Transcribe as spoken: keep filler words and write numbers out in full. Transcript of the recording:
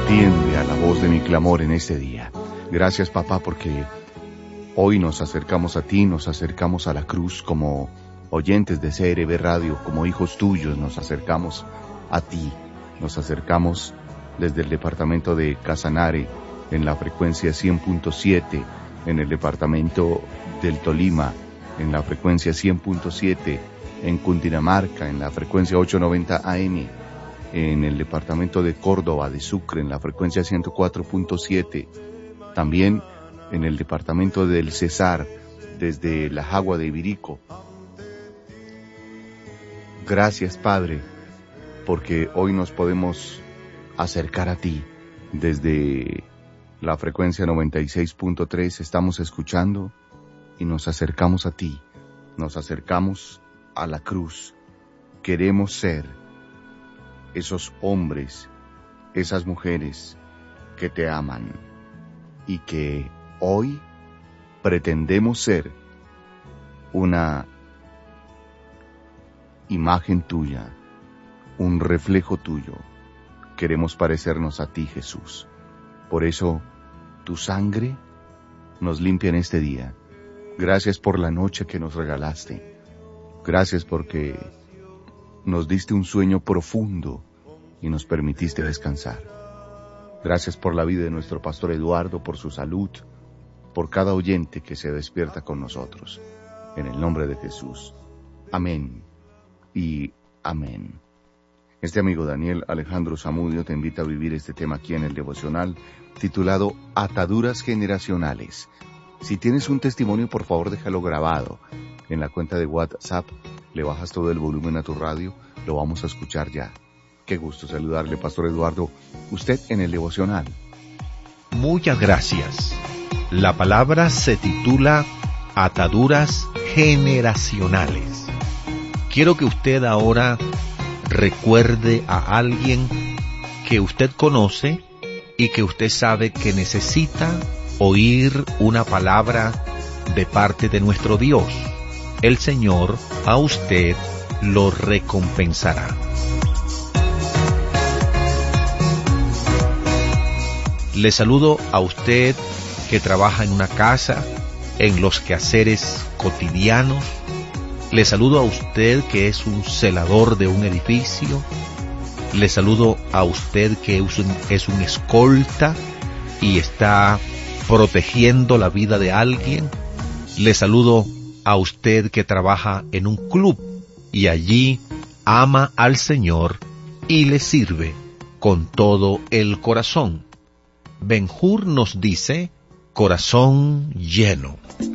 Atiende a la voz de mi clamor en este día. Gracias, papá, porque hoy nos acercamos a ti, nos acercamos a la cruz como oyentes de C R B Radio, como hijos tuyos, nos acercamos a ti, nos acercamos desde el departamento de Casanare en la frecuencia cien punto siete, en el departamento del Tolima en la frecuencia cien punto siete, en Cundinamarca en la frecuencia ochocientos noventa A M, en el departamento de Córdoba, de Sucre, en la frecuencia ciento cuatro punto siete, también en el departamento del Cesar, desde La Jagua de Ibirico. Gracias, Padre, porque hoy nos podemos acercar a ti desde la frecuencia noventa y seis punto tres, estamos escuchando y nos acercamos a ti, nos acercamos a la cruz. Queremos ser esos hombres, esas mujeres que te aman y que hoy pretendemos ser una imagen tuya, un reflejo tuyo. Queremos parecernos a ti, Jesús. Por eso, tu sangre nos limpia en este día. Gracias por la noche que nos regalaste. Gracias porque nos diste un sueño profundo y nos permitiste descansar. Gracias por la vida de nuestro pastor Eduardo, por su salud, por cada oyente que se despierta con nosotros. En el nombre de Jesús. Amén y amén. Este amigo Daniel Alejandro Zamudio te invita a vivir este tema aquí en el devocional titulado Ataduras Generacionales. Si tienes un testimonio, por favor déjalo grabado en la cuenta de WhatsApp, le bajas todo el volumen a tu radio, lo vamos a escuchar ya. Qué gusto saludarle, Pastor Eduardo, usted en el devocional. Muchas gracias. La palabra se titula Ataduras Generacionales. Quiero que usted ahora recuerde a alguien que usted conoce y que usted sabe que necesita oír una palabra de parte de nuestro Dios. El Señor a usted lo recompensará. Le saludo a usted que trabaja en una casa, en los quehaceres cotidianos. Le saludo a usted que es un celador de un edificio. Le saludo a usted que es un, es un escolta y está protegiendo la vida de alguien. Le saludo a usted que trabaja en un club y allí ama al Señor y le sirve con todo el corazón. Ben-Hur nos dice, corazón lleno.